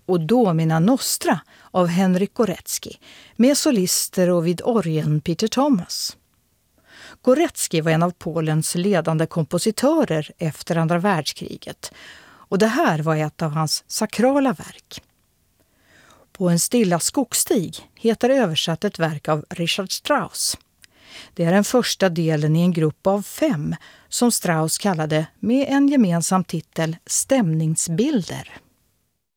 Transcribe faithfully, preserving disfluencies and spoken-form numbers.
och Domina Nostra av Henryk Górecki med solister och vid orgeln Peter Thomas. Górecki var en av Polens ledande kompositörer efter andra världskriget och det här var ett av hans sakrala verk. På en stilla skogsstig heter översatt ett verk av Richard Strauss. Det är den första delen i en grupp av fem som Strauss kallade med en gemensam titel Stämningsbilder.